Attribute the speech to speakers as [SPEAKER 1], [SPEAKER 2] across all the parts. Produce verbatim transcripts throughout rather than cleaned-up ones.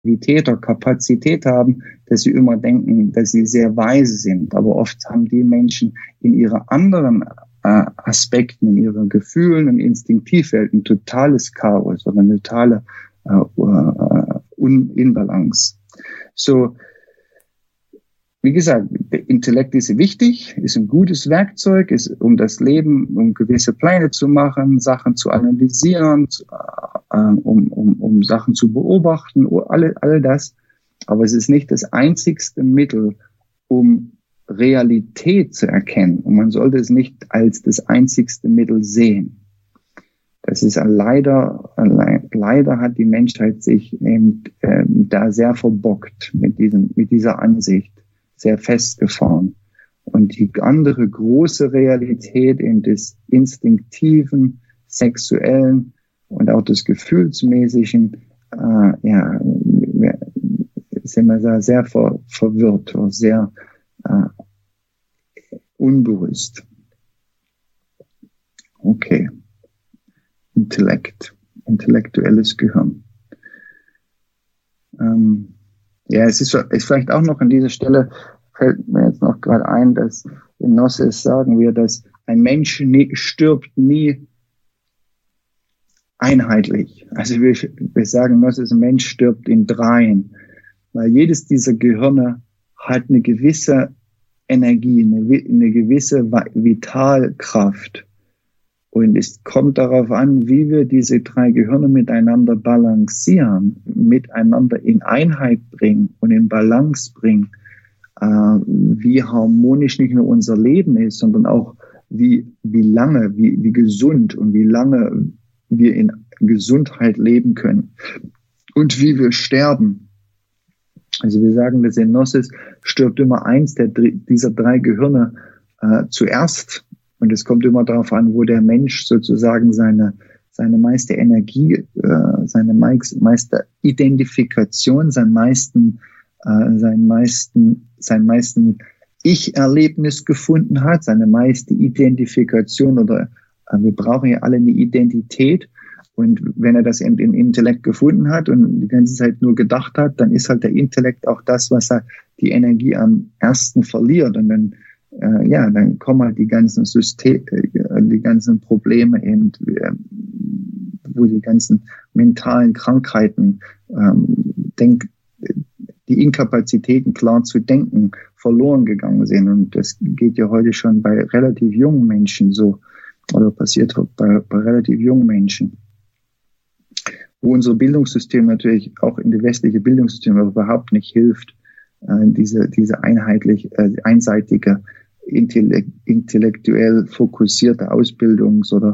[SPEAKER 1] oder Kapazität haben, dass sie immer denken, dass sie sehr weise sind. Aber oft haben die Menschen in ihren anderen äh, Aspekten, in ihren Gefühlen und Instinktivwelt ein totales Chaos oder eine totale äh, uh, Unbalance. So, wie gesagt, der Intellekt ist wichtig, ist ein gutes Werkzeug, ist um das Leben, um gewisse Pläne zu machen, Sachen zu analysieren, äh, um, um, um Sachen zu beobachten, all, all das. Aber es ist nicht das einzigste Mittel, um Realität zu erkennen. Und man sollte es nicht als das einzigste Mittel sehen. Das ist leider, leider hat die Menschheit sich eben, äh, da sehr verbockt mit diesem, mit dieser Ansicht. Sehr festgefahren. Und die andere große Realität in des instinktiven, sexuellen und auch des gefühlsmäßigen, äh, ja, sind wir da sehr ver, verwirrt, sehr äh, unbewusst. Okay. Intellekt, intellektuelles Gehirn. Ähm, Ja, es ist, ist vielleicht auch noch an dieser Stelle, fällt mir jetzt noch gerade ein, dass in Gnosis sagen wir, dass ein Mensch nie, stirbt nie einheitlich. Also wir, wir sagen, Gnosis, ein Mensch stirbt in dreien, weil jedes dieser Gehirne hat eine gewisse Energie, eine, eine gewisse Vitalkraft. Und es kommt darauf an, wie wir diese drei Gehirne miteinander balancieren, miteinander in Einheit bringen und in Balance bringen, äh, wie harmonisch nicht nur unser Leben ist, sondern auch wie, wie lange, wie, wie gesund und wie lange wir in Gesundheit leben können und wie wir sterben. Also wir sagen, dass in Gnosis stirbt immer eins der, dieser drei Gehirne äh, zuerst. Und es kommt immer darauf an, wo der Mensch sozusagen seine, seine meiste Energie, äh, seine meiste Identifikation, sein meisten, äh, sein meisten, sein meisten Ich-Erlebnis gefunden hat, seine meiste Identifikation oder äh, wir brauchen ja alle eine Identität. Und wenn er das eben im Intellekt gefunden hat und die ganze Zeit nur gedacht hat, dann ist halt der Intellekt auch das, was er die Energie am ersten verliert. Und dann Äh, ja, dann kommen halt die ganzen Systeme, äh, die ganzen Probleme eben, äh, wo die ganzen mentalen Krankheiten, ähm, denk, die Inkapazitäten klar zu denken, verloren gegangen sind. Und das geht ja heute schon bei relativ jungen Menschen so, oder passiert bei, bei relativ jungen Menschen. Wo unser Bildungssystem natürlich auch in die westliche Bildungssystem überhaupt nicht hilft, äh, diese, diese einheitlich, äh, einseitige intellektuell fokussierte Ausbildungs- oder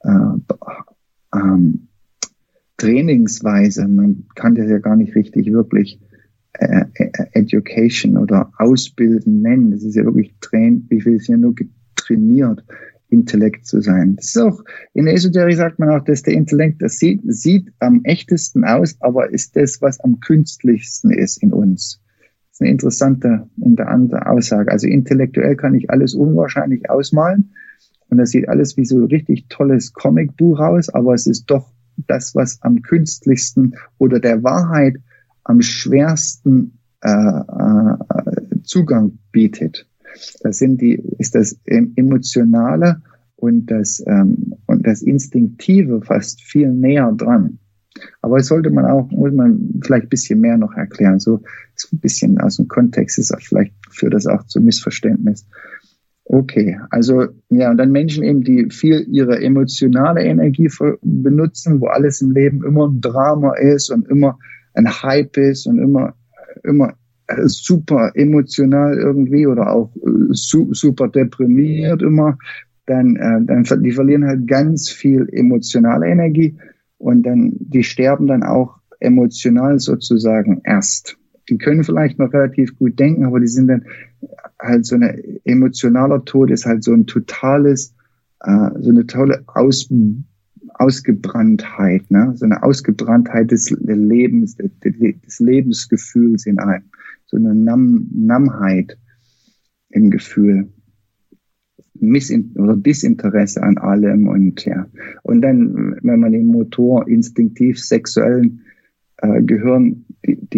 [SPEAKER 1] äh, ähm, Trainingsweise. Man kann das ja gar nicht richtig wirklich äh, Education oder Ausbilden nennen. Das ist ja wirklich train, wie viel ist ja nur getrainiert, Intellekt zu sein. Das ist auch, in der Esoterik sagt man auch, dass der Intellekt, das sieht, sieht am echtesten aus, aber ist das, was am künstlichsten ist in uns. Das ist eine interessante, interessante Aussage. Also intellektuell kann ich alles unwahrscheinlich ausmalen und das sieht alles wie so ein richtig tolles Comicbuch aus, aber es ist doch das, was am künstlichsten oder der Wahrheit am schwersten äh, äh, Zugang bietet. Das sind die, ist das Emotionale und das, ähm, und das Instinktive fast viel näher dran. Aber es sollte man auch, muss man vielleicht ein bisschen mehr noch erklären. So ist ein bisschen aus dem Kontext, ist auch vielleicht führt das auch zu Missverständnis. Okay, also ja, und dann Menschen eben, die viel ihre emotionale Energie benutzen, wo alles im Leben immer ein Drama ist und immer ein Hype ist und immer, immer super emotional irgendwie oder auch su- super deprimiert immer, dann, äh, dann die verlieren halt ganz viel emotionale Energie. Und dann, die sterben dann auch emotional sozusagen erst. Die können vielleicht noch relativ gut denken, aber die sind dann halt so eine emotionaler Tod ist halt so ein totales, äh, so eine tolle Aus, Ausgebranntheit, ne? So eine Ausgebranntheit des Lebens, des Lebensgefühls in einem. So eine Namm, Nammheit im Gefühl. Missin- oder Disinteresse an allem und ja. Und dann, wenn man den Motor instinktiv sexuellen äh, Gehirn die,